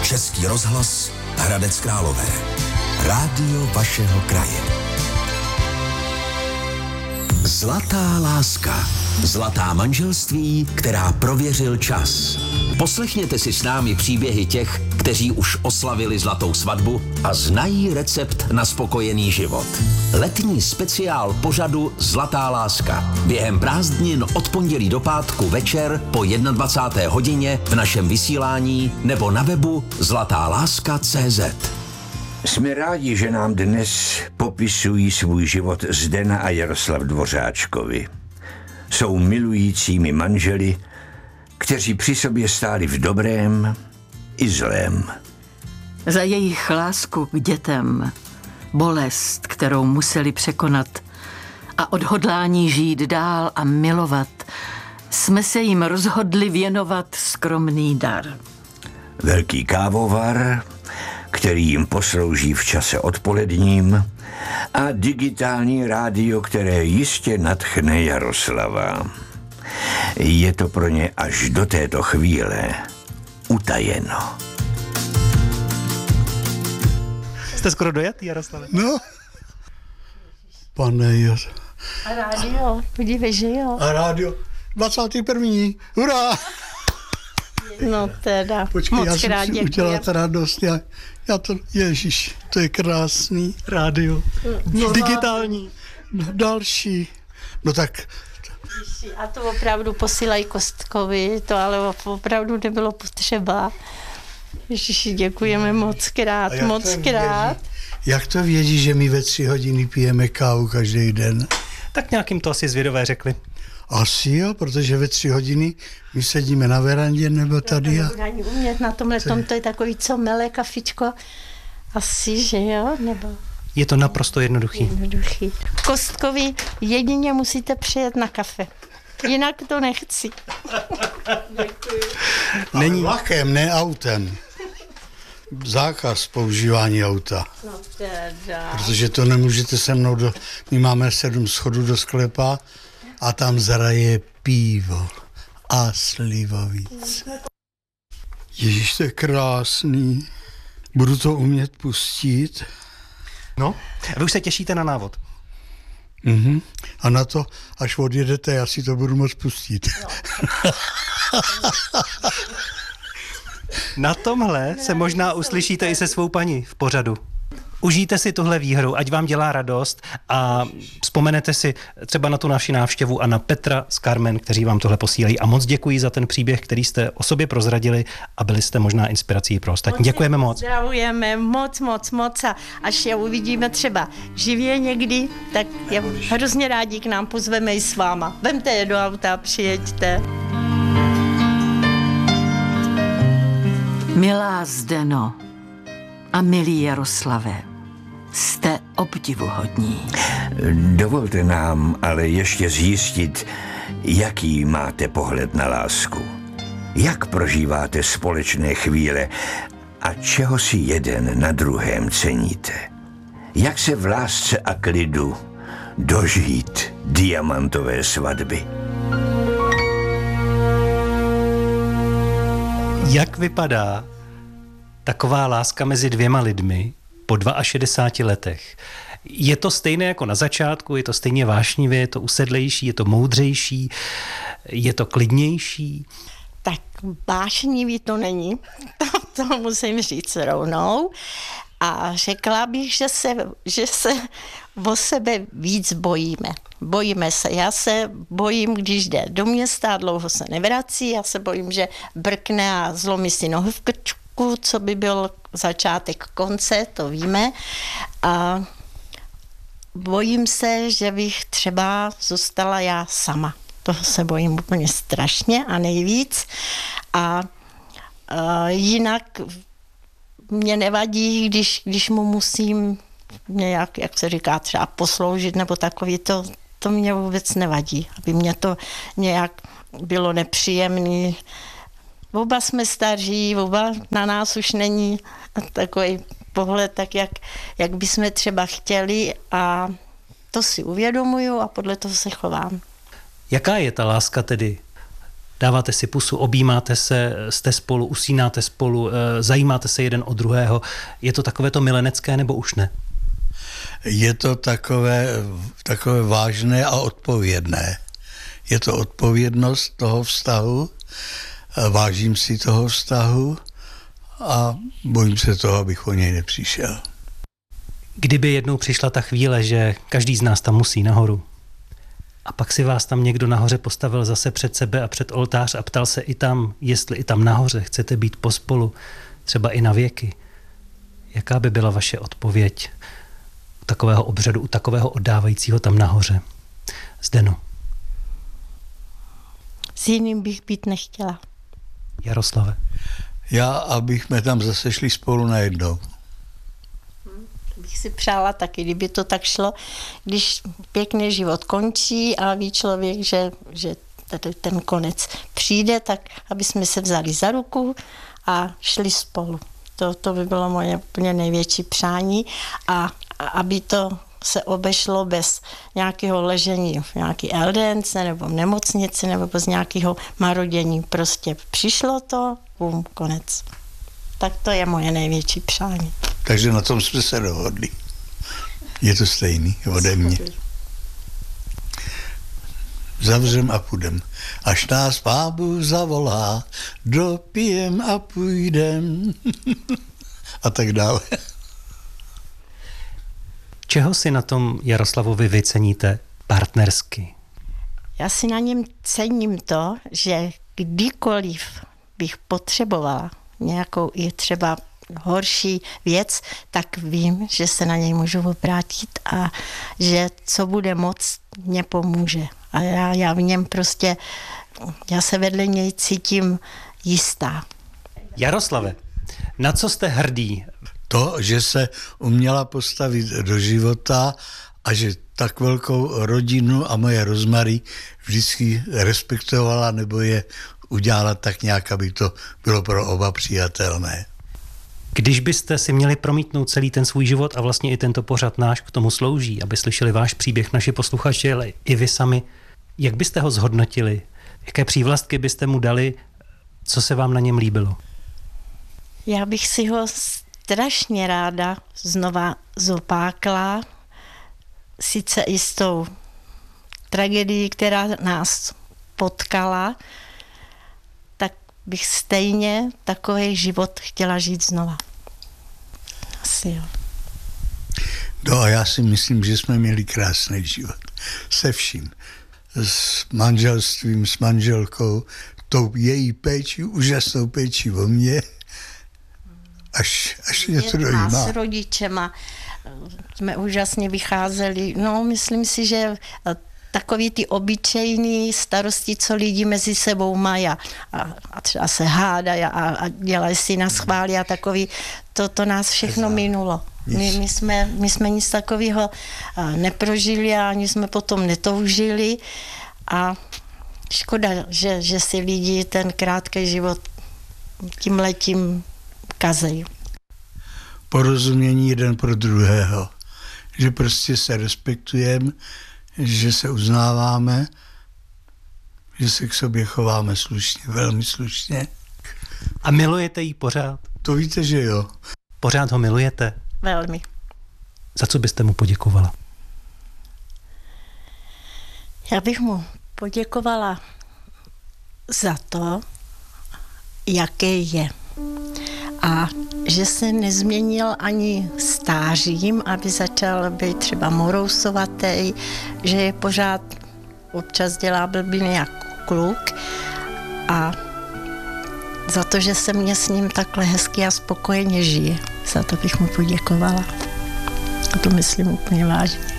Český rozhlas Hradec Králové. Rádio vašeho kraje. Zlatá láska. Zlatá manželství, která prověřil čas. Poslechněte si s námi příběhy těch, kteří už oslavili zlatou svatbu a znají recept na spokojený život. Letní speciál pořadu Zlatá láska. Během prázdnin od pondělí do pátku večer po 21. hodině v našem vysílání nebo na webu zlatáláska.cz. Jsme rádi, že nám dnes popisují svůj život Zdena a Jaroslav Dvořáčkovi. Jsou milujícími manželi, kteří při sobě stáli v dobrém i zlém. Za jejich lásku k dětem, bolest, kterou museli překonat a odhodlání žít dál a milovat, jsme se jim rozhodli věnovat skromný dar. Velký kávovar, který jim poslouží v čase odpoledním, a digitální rádio, které jistě nadchne Jaroslava. Je to pro ně až do této chvíle utajeno. Jste skoro dojetý, Jaroslave? No, pane Jas. A rádio, podívej, že jo. A rádio, 21. Hurá! No teda, Počkej, moc já jsem krát si děkuji. udělat radost. Já to, ježiš, to je krásný. Rádio. No, Digitální. No, další. No tak, A to opravdu posílají Kostkovi, to ale opravdu nebylo potřeba. Ježiši, děkujeme moc krát, moc krát. Jak to vědí, že my ve 3 hodiny pijeme kávu každý den? Tak nějakým to asi zvědové řekli. Asi jo, protože ve 3 hodiny my sedíme na verandě nebo tady a... Ani umět na tomhle tom, to je takový, co mele kafičko. Asi, že jo, nebo... Je to naprosto jednoduchý. Kostkovi jedině musíte přijet na kafe. Jinak to nechci. Není vlakem, ne autem. Zákaz používání auta. No teda. Protože to nemůžete se mnou My máme 7 schodů do sklepa a tam zraje pivo a slivovice. Ježíš, to je krásný. Budu to umět pustit. No, vy už se těšíte na návod. Mhm. A na to, až odjedete, já si to budu moct pustit. No. Na tomhle se možná uslyšíte i se svou paní v pořadu. Užijte si tuhle výhru, ať vám dělá radost a vzpomenete si třeba na tu naši návštěvu a na Petra s Carmen, kteří vám tohle posílají. A moc děkuji za ten příběh, který jste o sobě prozradili a byli jste možná inspirací pro ostatní. Děkujeme moc. Zdravujeme moc a až je uvidíme třeba živě někdy, tak je hrozně rádi k nám pozveme i s váma. Vemte je do auta, přijeďte. Milá Zdeno a milý Jaroslave, jste obdivuhodní. Dovolte nám ale ještě zjistit, jaký máte pohled na lásku. Jak prožíváte společné chvíle a čeho si jeden na druhém ceníte? Jak se v lásce a klidu dožít diamantové svatby? Jak vypadá taková láska mezi 2 lidmi po 62 letech? Je to stejné jako na začátku, je to stejně vášnivě, je to usedlejší, je to moudřejší, je to klidnější? Tak vášnivý to není, to musím říct rovnou. A řekla bych, že se o sebe víc bojíme. Bojíme se. Já se bojím, když jde do města, dlouho se nevrací. Já se bojím, že brkne a zlomí si nohu v krčku, co by byl začátek konce, to víme. A bojím se, že bych třeba zůstala já sama. Toho se bojím úplně strašně a nejvíc. A jinak mě nevadí, když mu musím nějak, jak se říká, třeba posloužit nebo takový, to mě vůbec nevadí, aby mě to nějak bylo nepříjemný. Oba jsme staří, oba na nás už není takový pohled, tak jak bychom třeba chtěli, a to si uvědomuju a podle toho se chovám. Jaká je ta láska tedy Dáváte si pusu, objímáte se, jste spolu, usínáte spolu, zajímáte se jeden o druhého. Je to takové to milenecké nebo už ne? Je to takové vážné a odpovědné. Je to odpovědnost toho vztahu, vážím si toho vztahu a bojím se toho, abych o něj nepřišel. Kdyby jednou přišla ta chvíle, že každý z nás tam musí nahoru a pak si vás tam někdo nahoře postavil zase před sebe a před oltář a ptal se i tam, jestli i tam nahoře chcete být pospolu, třeba i na věky, jaká by byla vaše odpověď u takového obřadu, u takového oddávajícího tam nahoře? Zdeno. S jiným bych být nechtěla. Jaroslave. Já, abychom tam zase šli spolu najednou. Bych si přála taky, kdyby to tak šlo, když pěkný život končí a ví člověk, že tady ten konec přijde, tak aby jsme se vzali za ruku a šli spolu. To by bylo moje úplně největší přání a aby to se obešlo bez nějakého ležení v nějaký eldence nebo v nemocnici nebo bez nějakého marodění. Prostě přišlo to, bum, konec. Tak to je moje největší přání. Takže na tom jsme se dohodli. Je to stejný ode mě. Zavřem a půjdem. Až nás Pán Bůh zavolá, dopijem a půjdem. A tak dále. Čeho si na tom Jaroslavovi vy ceníte partnersky? Já si na něm cením to, že kdykoliv bych potřebovala nějakou i třeba horší věc, tak vím, že se na něj můžu obrátit a že co bude moc, mě pomůže. A já v něm prostě, já se vedle něj cítím jistá. Jaroslave, na co jste hrdý? To, že se uměla postavit do života a že tak velkou rodinu a moje Rozmary vždycky respektovala nebo je udělala tak nějak, aby to bylo pro oba přijatelné. Když byste si měli promítnout celý ten svůj život a vlastně i tento pořad náš k tomu slouží, aby slyšeli váš příběh naši posluchači, ale i vy sami, jak byste ho zhodnotili? Jaké přívlastky byste mu dali? Co se vám na něm líbilo? Já bych si ho strašně ráda znova zopákla, sice i s tou tragédií, která nás potkala, tak bych stejně takový život chtěla žít znova. Asi jo. No a já si myslím, že jsme měli krásný život. Se vším. S manželstvím, s manželkou, tou její péči, úžasnou péči o mě. Až mě to dojímá. S rodičema jsme úžasně vycházeli. No, myslím si, že takový ty obyčejný starosti, co lidi mezi sebou mají a třeba se hádají a dělají si na schvály a takový, to nás všechno minulo. My jsme nic takového neprožili a ani jsme potom netoužili a škoda, že si lidi ten krátký život tímhletím kazejí. Porozumění jeden pro druhého. Že prostě se respektujeme, že se uznáváme, že se k sobě chováme slušně, velmi slušně. A milujete jí pořád? To víte, že jo. Pořád ho milujete? Velmi. Za co byste mu poděkovala? Já bych mu poděkovala za to, jaký je. A že se nezměnil ani stářím, aby začal být třeba morousovatý, že je pořád občas dělá blbiny jako kluk a za to, že se mě s ním takhle hezky a spokojeně žije. Za to bych mu poděkovala. A to myslím úplně vážně.